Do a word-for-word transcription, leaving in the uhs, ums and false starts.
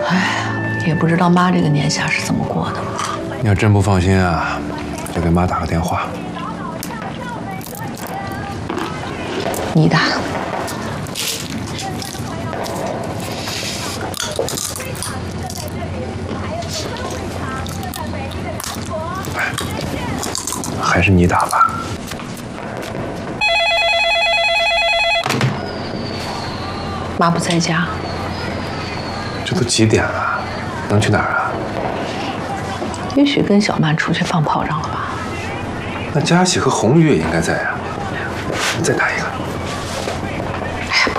哎，也不知道妈这个年下是怎么过的。 你要真不放心啊，就给妈打个电话。 你打。 还是你打吧。 妈不在家。 这都几点了？能去哪儿啊？ 也许跟小曼出去放炮仗了吧。 那佳喜和红宇也应该在啊。你再打一个。